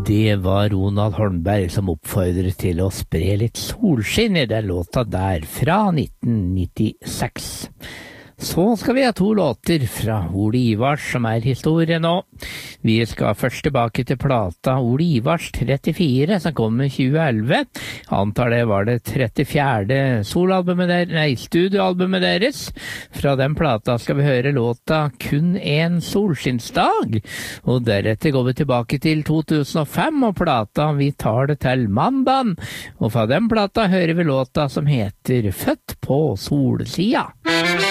Det var Ronald Holmberg som oppfordret til å spre litt solskinn i den låta der fra 1996. Så skal vi ha 2 låter fra Ole Ivars som historie nå. Vi skal først tilbake til plata Ole Ivars 34 som kom i 2011. Antar det var det 34. studioalbumet deres. Fra den plata skal vi høre låta Kun en solskinnsdag. Og deretter går vi tilbake til 2005 og plata Vi tar det til mandagen. Og fra den plata hører vi låta som heter Født på solsida.